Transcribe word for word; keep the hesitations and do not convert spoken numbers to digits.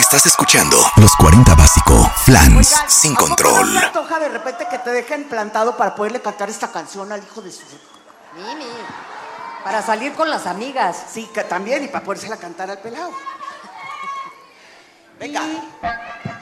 Estás escuchando Los cuarenta Básico, Flans, Oigan, sin ¿a poco control. no se antoja de repente que te dejen plantado para poderle cantar esta canción al hijo de su... Mimi, para salir con las amigas. Sí, que también, y para podérsela cantar al pelado. Venga. Y